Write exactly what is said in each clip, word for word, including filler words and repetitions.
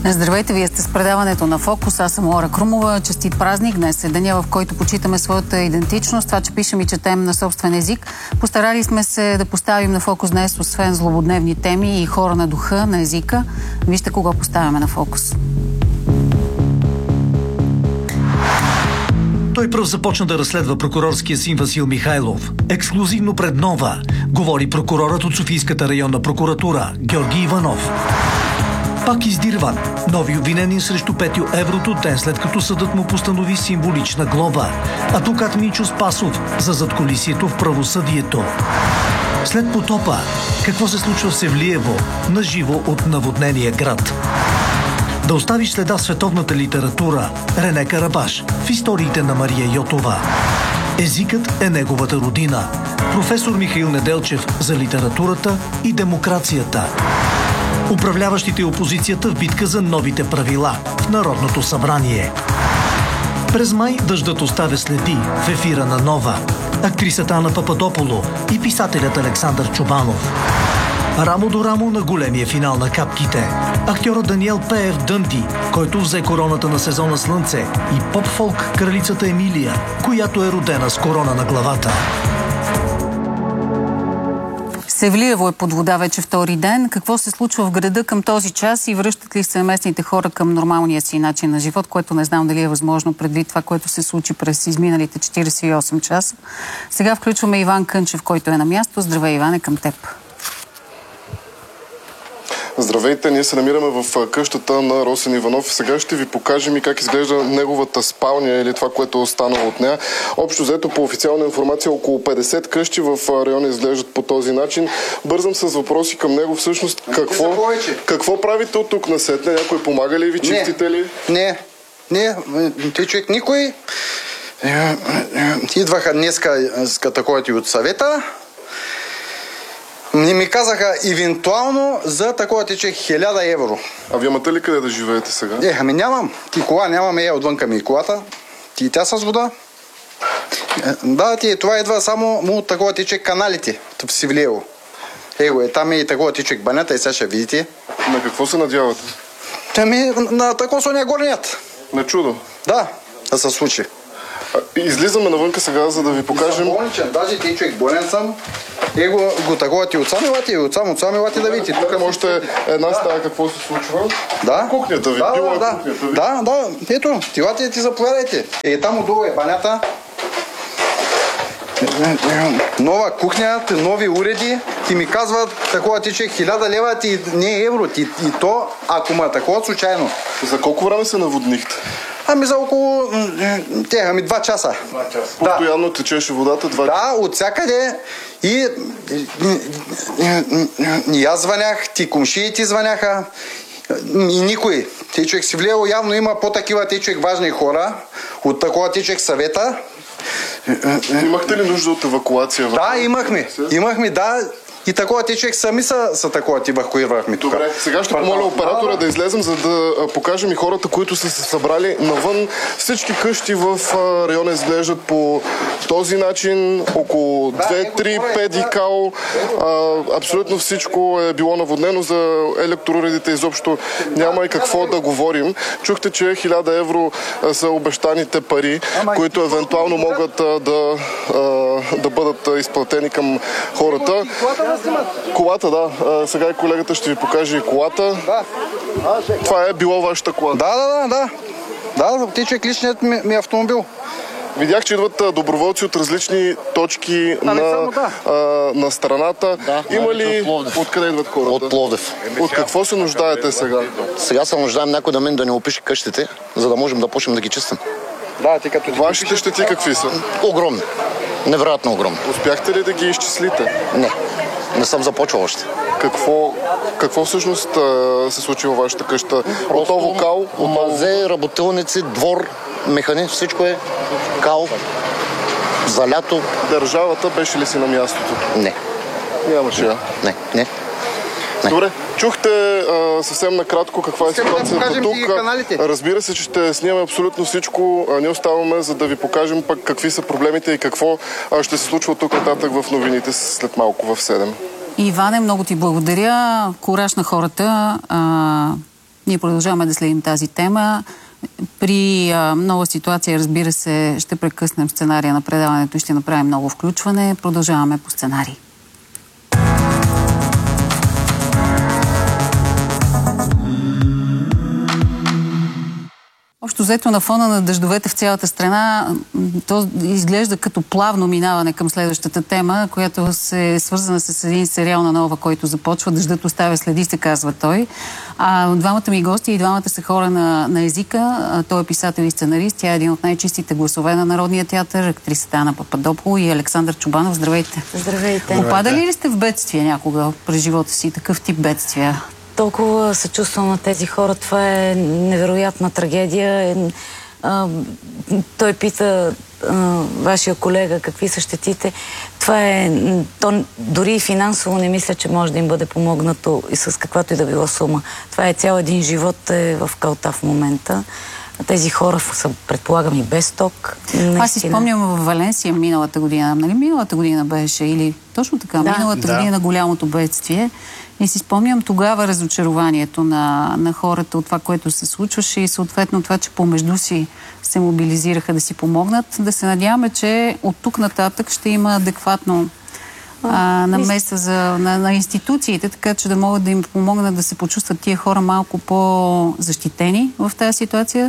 Здравейте, вие сте с предаването на Фокус. Аз съм Лора Крумова. Честит празник. Днес е деня, в който почитаме своята идентичност. Това, че пишем и четем на собствен език. Постарали сме се да поставим на фокус днес, освен злободневни теми и хора на духа, на езика. Вижте кого поставяме на фокус. Той пръв започна да разследва прокурорския син Васил Михайлов. Ексклюзивно пред Нова говори прокурорът от Софийската районна прокуратура Георги Иванов. Пак издирван. Нови обвинения срещу Петю Еврото ден след като съдът му постанови символична глоба. Адвокат Минчо Спасов за задкулисието в правосъдието. След потопа, какво се случва в Севлиево, наживо от наводнения град? Да оставиш следа в световната литература. Рене Карабаш в историите на Мария Йотова. Езикът е неговата родина. Професор Михаил Неделчев за литературата и демокрацията. Управляващите и опозицията в битка за новите правила в Народното събрание. През май дъждът оставя следи в ефира на Нова. Актрисата Ана Пападополо и писателят Александър Чобанов. Рамо до рамо на големия финал на капките. Актьорът Даниел Пеев Дънди, който взе короната на сезона Слънце, и поп-фолк кралицата Емилия, която е родена с корона на главата. Севлиево е под вода вече втори ден. Какво се случва в града към този час и връщат ли се местните хора към нормалния си начин на живот, което не знам дали е възможно предвид това, което се случи през изминалите четиридесет и осем часа. Сега включваме Иван Кънчев, който е на място. Здравей, Иване, към теб. Здравейте, ние се намираме в къщата на Росен Иванов. Сега ще ви покажем и как изглежда неговата спалня или това, което е останало от нея. Общо взето, по официална информация, около петдесет къщи в района изглеждат по този начин. Бързам с въпроси към него. Всъщност, какво, какво правите от тук насетне? Някой помага ли ви? Чистите ли? Не, не, ти човек никой. Идваха днеска такова ти от съвета. Не ми казаха евентуално за такова тече хиляда евро. А вие имате ли къде да живеете сега? Е, ами нямам. Ти кола нямаме, е отвънка ми и колата. Ти и тя с вода. Да, ти това идва само му от такова тече каналите в Севлиево. Его, е там е и такова тече банята и сега ще видите. На какво се надявате? Ами на такова соня горният. На чудо? Да, да се случи. Излизаме навънка сега, за да ви покажем. Болничен, даже ти човек болен съм. Его го такова ти отсам елате и отсам, отсам елате да видите. Тук може една стая какво се случва. Да. Кухнята ви. Да, Била да, е кухнята ви. Да, да. Ето, тилате ти заповядайте. Е, там отдолу е банята. Нова кухня, нови уреди. Ти ми казват такова ти, че хиляда лева ти не е евро. Ти, и то, ако ма такова случайно. За колко време се наводнихте? Ами за около те, ами два часа. Два часа. Постоянно да. Течеше водата два часа? Да, от всякъде. И, и, и, и аз звънях, ти комшии ти звъняха. И никой. Те човек си влево явно има по-такива те човек важни хора. От такова те човек съвета. Имахте ли нужда от евакуация? Да, имахме. Имахме, да. И такова ти човек сами са, са такова ти евакуирахме тук. Добре, сега ще помоля оператора да излезем, за да покажем и хората, които са се събрали навън. Всички къщи в района изглеждат по този начин. Около две, три, пет декал. Абсолютно всичко е било наводнено. За електроуредите изобщо няма и какво да говорим. Чухте, че хиляда евро са обещаните пари, които евентуално могат да, да бъдат изплатени към хората. Колата, да. А, сега и колегата ще ви покаже и колата. Да. Това е било вашата кола. Да, да, да, да. Да, ти човек личният ми, ми автомобил. Видях, че идват доброволци от различни точки а, на, само, да. а, на страната. Да, има ли... от Откъде идват хората? От Пловдив. От какво се нуждаете сега? Сега се нуждаем някой да мен да ни опише къщите, за да можем да почнем да ги чистим. Да, ти като... Вашите щети какви са? Огромни. Невероятно огромни. Успяхте ли да ги изчислите? Не. Не съм започвал още. Какво, какво всъщност се случи във вашата къща? Отново кал? Мазе, работилници, двор, механи, всичко е кал. За лято. Държавата беше ли си на мястото? Не. Нямаше я? Не, не. Не. Добре, чухте а, съвсем накратко каква е ситуацията да тук. Разбира се, че ще снимаме абсолютно всичко. А, ние оставаме, за да ви покажем пък какви са проблемите и какво а, ще се случва тук нататък в новините след малко в седем. Иване, много ти благодаря. Кураж на хората. А, Ние продължаваме да следим тази тема. При а, нова ситуация, разбира се, ще прекъснем сценария на предаването и ще направим ново включване. Продължаваме по сценарий. Общо взето на фона на дъждовете в цялата страна, то изглежда като плавно минаване към следващата тема, която се е свързана с един сериал на Нова, който започва. Дъждът оставя следи, се казва той. А двамата ми гости и двамата са хора на, на езика. Той е писател и сценарист. Тя е един от най-чистите гласове на Народния театър, актрисата Ана Пападопол и Александър Чубанов. Здравейте! Здравейте! Попадали ли сте в бедствие някога през живота си? Такъв тип бедствия? Толкова се чувствам на тези хора. Това е невероятна трагедия. А, той пита а, вашия колега какви са щетите. Това е... То, дори и финансово не мисля, че може да им бъде помогнато и с каквато и да била сума. Това е цял един живот е в калта в момента. Тези хора са, предполагам, и без ток. Наистина. Аз си спомням в Валенсия миналата година. Нали миналата година беше? Или точно така, да. миналата да. година на голямото бедствие. И си спомням тогава разочарованието на, на хората от това, което се случваше и съответно това, че помежду си се мобилизираха да си помогнат. Да се надяваме, че от тук нататък ще има адекватно а, намеса за, на, на институциите, така че да могат да им помогнат да се почувстват тия хора малко по-защитени в тази ситуация.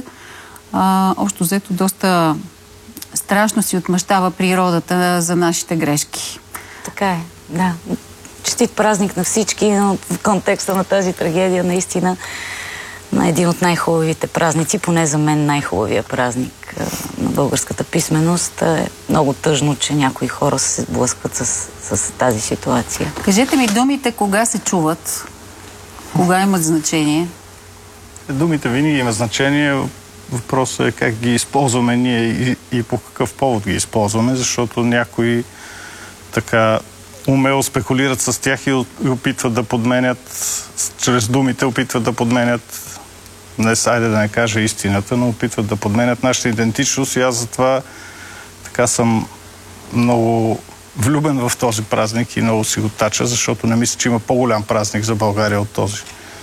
А, общо взето доста страшно си отмъщава природата за нашите грешки. Така е, да. Честит празник на всички, но в контекста на тази трагедия наистина на един от най-хубавите празници, поне за мен най-хубавия празник на българската писменост. Е много тъжно, че някои хора се сблъскват с, с тази ситуация. Кажете ми, думите кога се чуват? Кога имат значение? Думите винаги имат значение. Въпросът е как ги използваме ние и, и по какъв повод ги използваме, защото някои така умело спекулират с тях и опитват да подменят, чрез думите опитват да подменят, не сайде да не кажа истината, но опитват да подменят нашата идентичност и аз затова така съм много влюбен в този празник и много си го тача, защото не мисля, че има по-голям празник за България от този.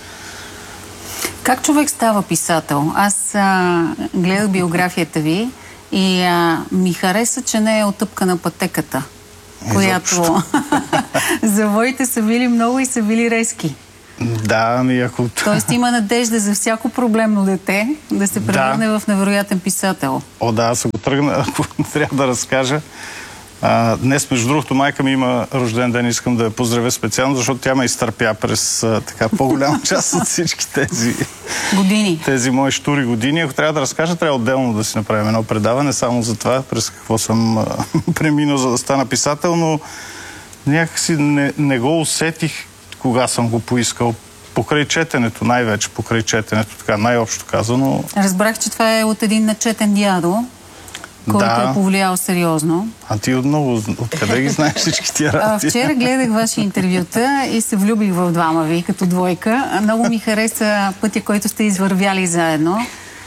Как човек става писател? Аз а, гледах биографията ви и а, ми хареса, че не е отъпкана пътеката, която завоите са били много и са били резки. Да, ами ако... Тоест има надежда за всяко проблемно дете да се превърне да. в невероятен писател. О, да, аз се го тръгна, ако трябва да разкажа. А, днес, между другото, майка ми има рожден ден, искам да я поздравя специално, защото тя ме изтърпя през а, така по-голяма част от всички тези години. Тези мои штури години. Ако трябва да разкажа, трябва отделно да си направим едно предаване, само за това, през какво съм а, преминал, за да стана писател, но някакси не, не го усетих, кога съм го поискал. Покрай четенето, най-вече покрай четенето, така най-общо казано. Разбрах, че това е от един начетен дядо, който да. е повлиял сериозно. А ти отново, откъде ги знаеш всички тия работи? Вчера гледах ваши интервюта и се влюбих в двама ви като двойка. Много ми хареса пътя, който сте извървяли заедно.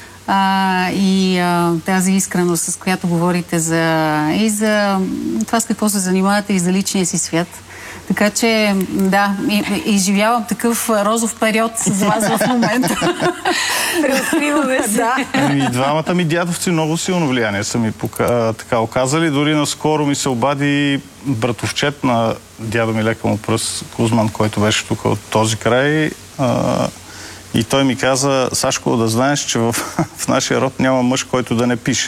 А, и а, тази искреност, с която говорите за, и за това с какво се занимавате и за личния си свят. Така че, да, изживявам такъв розов период с вас в момента. Преоткриваме се. Да. И двамата ми дядовци много силно влияние са ми пока, така оказали. Дори наскоро ми се обади братовчет на дядо ми, лека му пръст, Кузман, който беше тук от този край. А, и той ми каза: Сашко, да знаеш, че в, в нашия род няма мъж, който да не пише.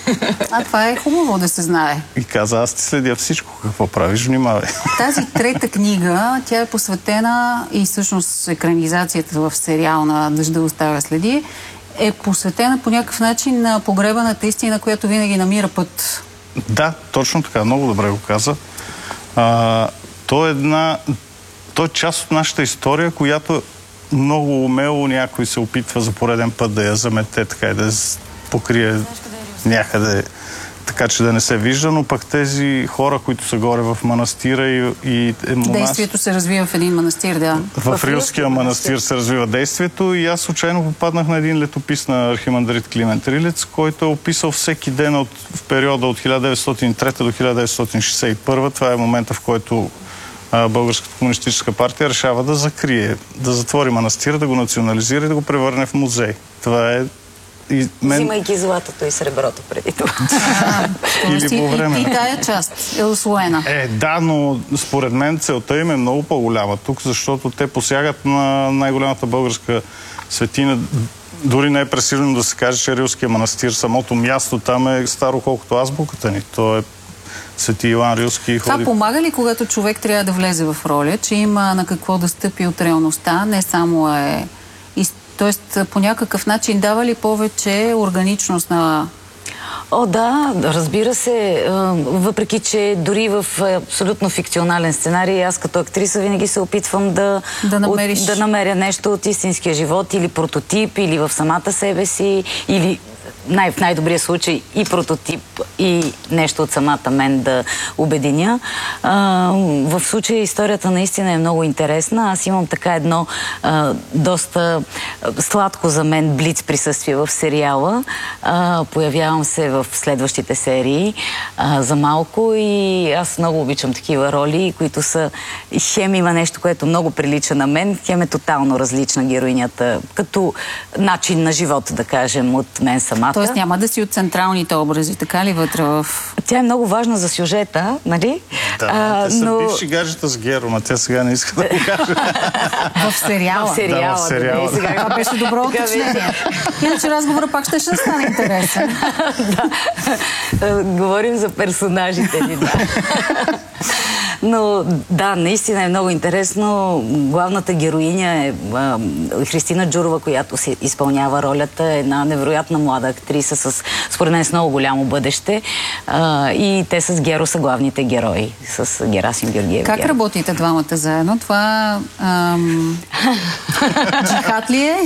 А това е хубаво да се знае. И каза: аз ти следя всичко, какво правиш, внимавай. Тази трета книга, тя е посветена и всъщност екранизацията в сериал на Дъжда оставя следи, е посветена по някакъв начин на погребаната истина, която винаги намира път. Да, точно така, много добре го каза. А, то е една... То е част от нашата история, която много умело някой се опитва за пореден път да я замете, така и да покрие някъде, така че да не се вижда, но пък тези хора, които са горе в манастира и, и монас... Действието се развива в един манастир, да. В, в Рилския манастир се развива действието и аз случайно попаднах на един летопис на архимандрит Климент Рилец, който е описал всеки ден от, в периода от хиляда деветстотин и трета до хиляда деветстотин шестдесет и първа. Това е момента, в който Българската комунистическа партия решава да закрие, да затвори манастира, да го национализира и да го превърне в музей. Това е и мен... Взимайки златото и среброто преди това. Или по време. И тая част е усвоена. Е, да, но според мен целта им е много по-голяма тук, защото те посягат на най-голямата българска светина. Дори не е пресилено да се каже, че Рилския манастир, самото място там е старо колкото азбуката ни. То е Свети Иван Рилски. Това ходи... помага ли, когато човек трябва да влезе в роля, че има на какво да стъпи от реалността, не само е... Тоест, по някакъв начин дава ли повече органичност на... О, да, разбира се. Въпреки, че дори в абсолютно фикционален сценарий, аз като актриса винаги се опитвам да, да, намериш... от, да намеря нещо от истинския живот, или прототип, или в самата себе си, или най- в най-добрия случай и прототип, и нещо от самата мен да обединя. А, в случая историята наистина е много интересна. Аз имам така едно а, доста сладко за мен блиц присъствие в сериала. А, появявам се в следващите серии а, за малко и аз много обичам такива роли, които са хем има нещо, което много прилича на мен, хем е тотално различна героинята, като начин на живот, да кажем, от мен самата. Тоест няма да си от централните образи, така ли вътре в... Тя е много важна за сюжета, нали? Да, а, те са но... бивши гаджета с Геро, но тя сега не иска да го каже. В сериала. В сериала, да, в сериала. Да, сега... Това беше добро уточнение. Иначе разговора пак ще ще стане интересен. Да. Говорим за персонажите ни, да. Но да, наистина е много интересно. Главната героиня е а, Христина Джурова, която се изпълнява ролята. Е една невероятна млада актриса с, според мен, с много голямо бъдеще. А, и те с Геро са главните герои, с Герасим Георгиев. Как Геро. работите двамата заедно? Това ам... джихад ли е?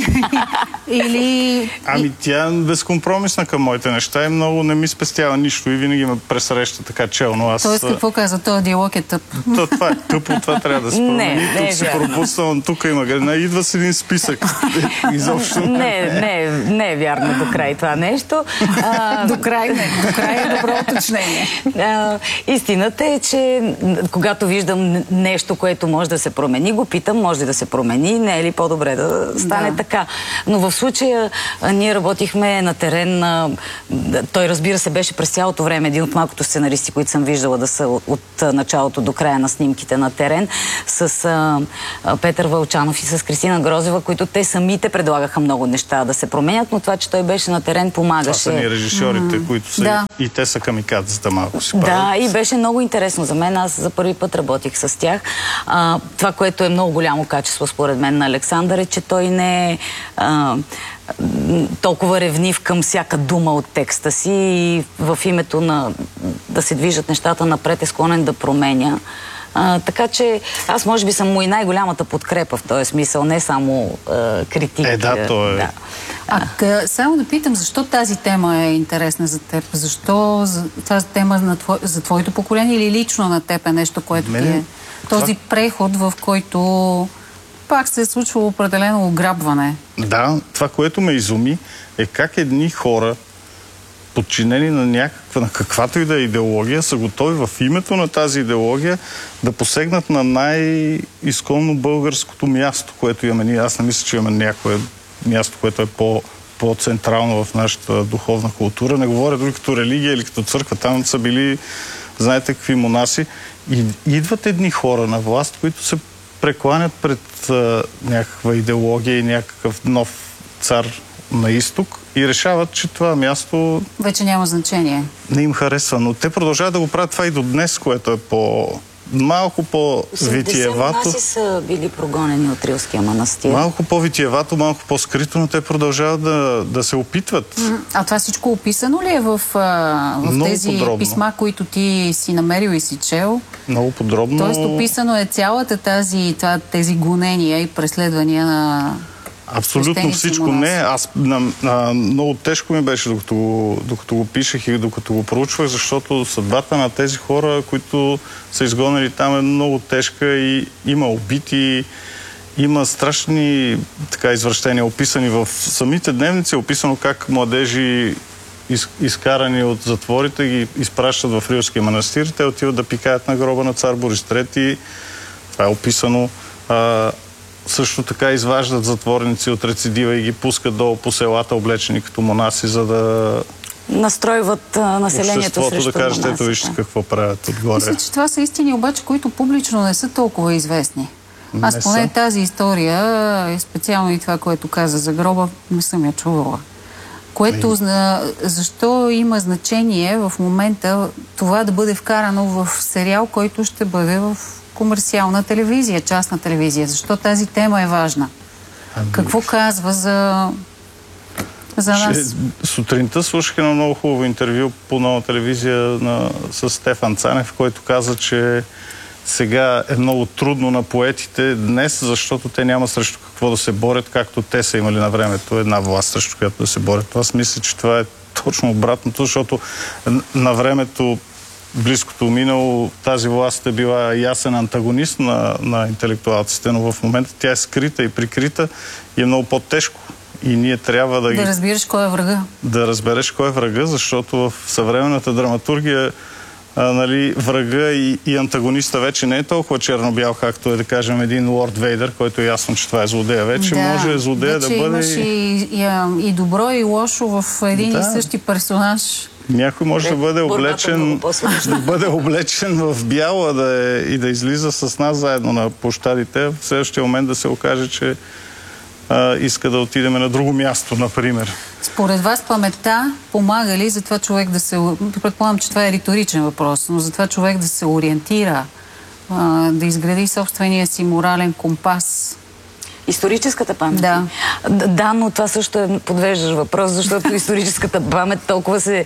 Или... Ами тя е безкомпромисна към моите неща и много не ми спестява нищо и винаги ме пресреща така челно. Аз... Тоест, какво каза? Този диалог е тъп. То, това е тъпо, това трябва да се промени. Не, не тук се пропуснам, тук има грена. Идва с един списък. Изобщо. Не, не, не е вярно до край това нещо. А, до край не. До край е добро уточнение. А, истината е, че когато виждам нещо, което може да се промени, го питам, може ли да се промени, не е ли по-добре да стане да. така. Но в случая а, ние работихме на терен. А, той, разбира се, беше през цялото време един от малкото сценаристи, които съм виждала да са от, от началото до края на снимките на терен, с а, а, Петър Вълчанов и с Кристина Грозева, които те самите предлагаха много неща да се променят, но това, че той беше на терен, помагаше. Това са ни режисьорите, mm-hmm. които са да. и, и те са камикадзата малко си правят. Да, и беше много интересно за мен. Аз за първи път работих с тях. А, това, което е много голямо качество според мен на Александър, е, че той не е а, толкова ревнив към всяка дума от текста си и в името на да се движат нещата напред е склонен да променя. А, така че аз може би съм му и най-голямата подкрепа в този смисъл, не само а, критик. Е, да, то е. Да. А, къ, само да питам, защо тази тема е интересна за теб? Защо за, тази тема на твое, за твоето поколение или лично на теб е нещо, което ти е този това... преход, в който пак се е случвало определено ограбване? Да, това, което ме изуми е как едни хора, подчинени на някаква, на каквато и да е идеология, са готови в името на тази идеология да посегнат на най-изконно българското място, което имаме ние. Аз не мисля, че имаме някое място, което е по, по-централно в нашата духовна култура. Не говоря дори като религия или като църква. Там са били, знаете какви монаси. И идват едни хора на власт, които се прекланят пред а, някаква идеология и някакъв нов цар на изток и решават, че това място вече няма значение. Не им харесва, но те продължават да го правят това и до днес, което е по малко по-витиевато. седемдесет са били прогонени от Рилския манастир. Малко по-витиевато, малко по-скрито, но те продължават да, да се опитват. А това всичко описано ли е в, в тези подробно. Писма, които ти си намерил и си чел? Много подробно. Тоест описано е цялата тази, това, тези гонения и преследвания на... Абсолютно всичко не. Аз на, на, много тежко ми беше, докато, докато го пишех и докато го проучвах, защото съдбата на тези хора, които са изгонени там, е много тежка и има убити, има страшни така извращения, описани в самите дневници, е описано как младежи из, изкарани от затворите ги изпращат в Рилския манастир. Те отиват да пикаят на гроба на цар Борис трети. Това е описано. А, също така изваждат затворници от рецидива и ги пускат долу по селата, облечени като монаси, за да настройват а, населението срещу да кажете, ето вижте какво правят отгоре. Мисля, че това са истини, обаче, които публично не са толкова известни. Аз не поне са. Тази история, специално и това, което каза за гроба, не съм я чувала. Което, зна... защо има значение в момента това да бъде вкарано в сериал, който ще бъде в комерциална телевизия, частна телевизия? Защо тази тема е важна? Ами... Какво казва за, за нас? Ще... Сутринта слушах едно много хубаво интервю по нова телевизия на... с Стефан Цанев, който каза, че сега е много трудно на поетите днес, защото те няма срещу какво да се борят, както те са имали на времето една власт, срещу която да се борят. Аз мисля, че това е точно обратното, защото на времето, близкото минало, тази власт е била ясен антагонист на, на интелектуалците, но в момента тя е скрита и прикрита и е много по-тежко. И ние трябва да... Да ги... разбираш кой е врага. Да разбереш кой е врага, защото в съвременната драматургия А, нали, врага и, и антагониста вече не е толкова черно-бял, както е, да кажем, един Лорд Вейдър, който е ясно, че това е злодея. Вече да, може злодея да бъде... имаш и, и, и добро, и лошо в един да. и същи персонаж. Някой може да бъде облечен, да бъде облечен в бяло да е, и да излиза с нас заедно на площадите. В следващия момент да се окаже, че а, иска да отидем на друго място, например. Според вас паметта помага ли за това човек да се... Предполагам, че това е риторичен въпрос, но за това човек да се ориентира, а, да изгради собствения си морален компас? Историческата памет? Да. Да, но това също е подвеждащ въпрос, защото историческата памет толкова се...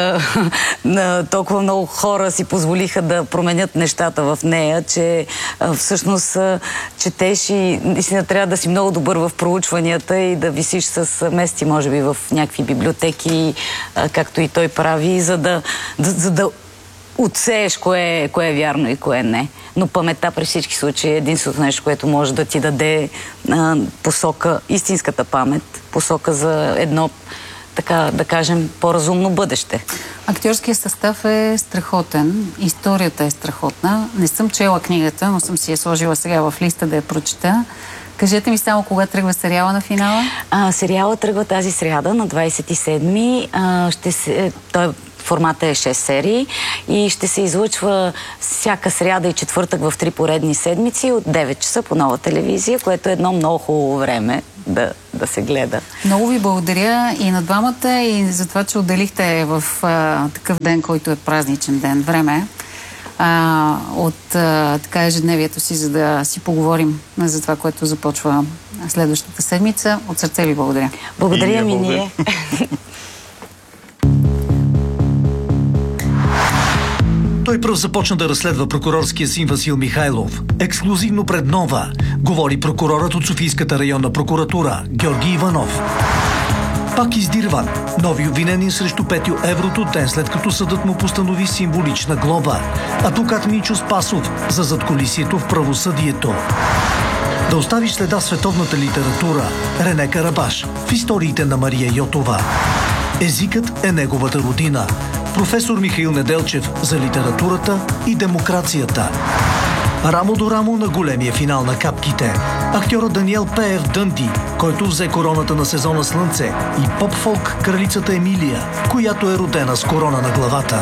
А, толкова много хора си позволиха да променят нещата в нея, че а, всъщност а, четеш и наистина трябва да си много добър в проучванията и да висиш с месеци, може би, в някакви библиотеки, а, както и той прави, за да, да, за да отсееш кое, кое е вярно и кое не. Но паметта при всички случаи е единственото нещо, което може да ти даде а, посока, истинската памет, посока за едно, така да кажем, по-разумно бъдеще. Актьорският състав е страхотен, историята е страхотна. Не съм чела книгата, но съм си я сложила сега в листа да я прочета. Кажете ми само кога тръгва сериала на финала? А, сериала тръгва тази сряда на двадесет и седми. А, ще се, той формата е шест серии и ще се излъчва всяка сряда и четвъртък в три поредни седмици от девет часа по Нова телевизия, което е едно много хубаво време да, да се гледа. Много ви благодаря и на двамата и за това, че отделихте в а, такъв ден, който е празничен ден, време а, от а, така ежедневието си, за да си поговорим за това, което започва следващата седмица. От сърце ви благодаря. Благодаря ми ние. Той пръв започна да разследва прокурорския син Васил Михайлов. Ексклузивно пред Нова говори прокурорът от Софийската районна прокуратура Георги Иванов. Пак издирван. Нови обвинения срещу Петю Еврото ден след като съдът му постанови символична глоба. Адвокат Мичо Спасов за задкулисието в правосъдието. Да оставиш следа в световната литература. Рене Карабаш в историите на Мария Йотова. Езикът е неговата родина. Професор Михаил Неделчев за литературата и демокрацията. Рамо до рамо на големия финал на капките. Актьорът Даниел Пеев Дънди, който взе короната на сезона Слънце, и поп-фолк кралицата Емилия, която е родена с корона на главата.